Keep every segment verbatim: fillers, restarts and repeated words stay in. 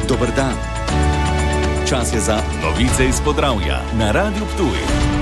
Dober dan. Čas je za novice iz Podravja na Radiu Ptuj.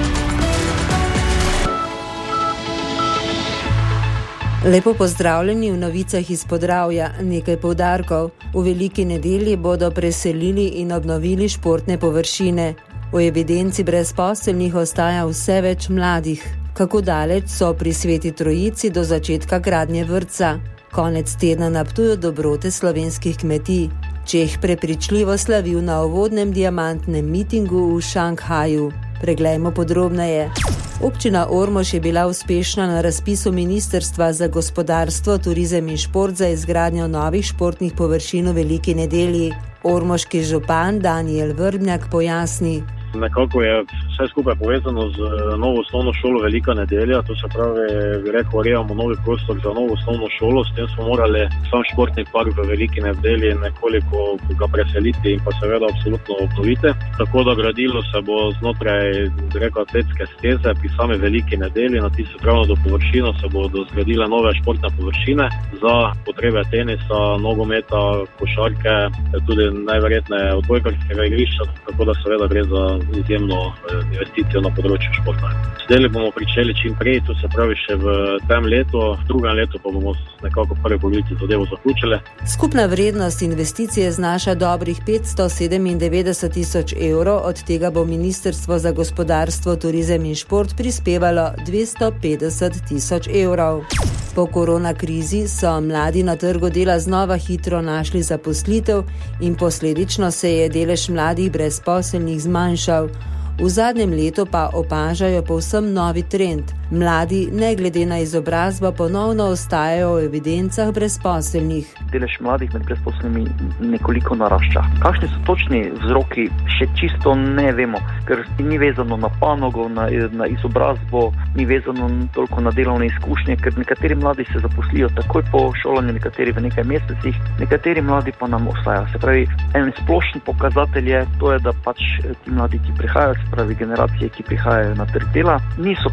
Lepo pozdravljeni v novicah iz Podravja. Nekaj poudarkov. V Veliki nedelji bodo preselili in obnovili športne površine. V evidenci brezposelnih ostaja vse več mladih. Kako daleč so pri Sveti Trojici do začetka gradnje vrtca? Konec tedna na Ptuju dobrote slovenskih kmetij. Čeh prepričljivo slavil na uvodnem diamantnem mitingu v Šanghaju. Preglejmo podrobneje. Občina Ormož je bila uspešna na razpisu Ministrstva za gospodarstvo, turizem in šport za izgradnjo novih športnih površin v Veliki nedelji. Ormoški župan Danijel Vrbnjak pojasni. Nekako je vse skupaj povezano z novo osnovno šolo Velika nedelja, to se pravi, rekel, urejamo novi prostor za novo osnovno šolo, s tem smo morali sam športni park v Veliki nedelji nekoliko ga preseliti in pa seveda absolutno obnoviti. Tako da gradilo se bo znotraj, rekel, atletske steze pri sami Veliki nedelji, na tisto pravno do površino se bodo zgradile nove športne površine za potrebe tenisa, nogometa, košarke, tudi najverjetneje odbojkarskega igrišča, tako da seveda gre za izjemno investicijo na področju športa. Zdaj bomo pričeli čim prej, to se pravi še v tem letu, v drugem letu pa bomo nekako prvi polovici zadevo zaključili. Skupna vrednost investicije znaša dobrih petsto sedemindevetdeset tisoč evrov, od tega bo Ministrstvo za gospodarstvo, turizem in šport prispevalo dvesto petdeset tisoč evrov. Po korona krizi so mladi na trgu dela znova hitro našli zaposlitev in posledično se je delež mladih brezposelnih zmanjšal. V zadnjem letu pa opažajo povsem novi trend. Mladi, ne glede na izobrazbo, ponovno ostajajo v evidencah brezposelnih. Delež mladih med brezposelnimi nekoliko narašča. Kakšni so točni vzroki, še čisto ne vemo, ker ni vezano na panogo, na, na izobrazbo, ni vezano toliko na delovne izkušnje, ker nekateri mladi se zaposlijo takoj po šolanju, nekateri v nekaj mesecih, nekateri mladi pa nam ostajajo. Se pravi, en splošen pokazatelj je, to je, da pač ti mladi, ki prihajajo, se pravi generacije, ki prihajajo na trg dela, niso